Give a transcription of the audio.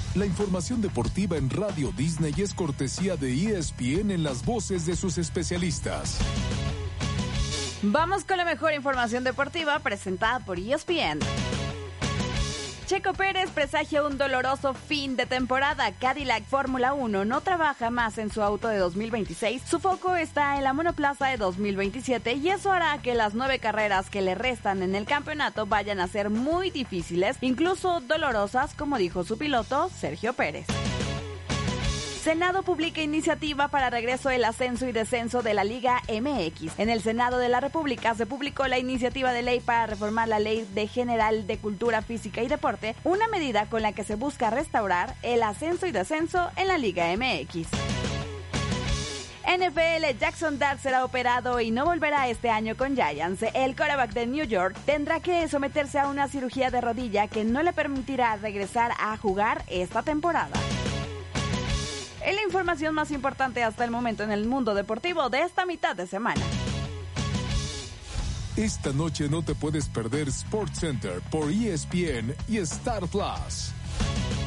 La información deportiva en Radio Disney es cortesía de ESPN en las voces de sus especialistas. Vamos con la mejor información deportiva presentada por ESPN. Checo Pérez presagia un doloroso fin de temporada. Cadillac Fórmula 1 no trabaja más en su auto de 2026. Su foco está en la monoplaza de 2027 y eso hará que las 9 carreras que le restan en el campeonato vayan a ser muy difíciles, incluso dolorosas, como dijo su piloto, Sergio Pérez. Senado publica iniciativa para regreso del ascenso y descenso de la Liga MX. En el Senado de la República se publicó la iniciativa de ley para reformar la Ley General de Cultura Física y Deporte, una medida con la que se busca restaurar el ascenso y descenso en la Liga MX. NFL, Jackson Dart será operado y no volverá este año con Giants. El quarterback de New York tendrá que someterse a una cirugía de rodilla que no le permitirá regresar a jugar esta temporada. Es la información más importante hasta el momento en el mundo deportivo de esta mitad de semana. Esta noche no te puedes perder SportsCenter por ESPN y Star Plus.